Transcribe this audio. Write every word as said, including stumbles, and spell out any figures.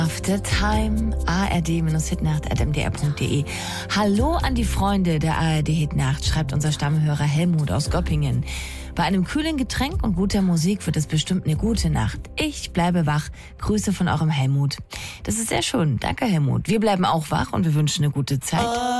After Time, A R D-Hitnacht at m d r punkt d e. Hallo an die Freunde der A R D-Hitnacht, schreibt unser Stammhörer Helmut aus Göppingen. Bei einem kühlen Getränk und guter Musik wird es bestimmt eine gute Nacht. Ich bleibe wach. Grüße von eurem Helmut. Das ist sehr schön. Danke, Helmut. Wir bleiben auch wach und wir wünschen eine gute Zeit.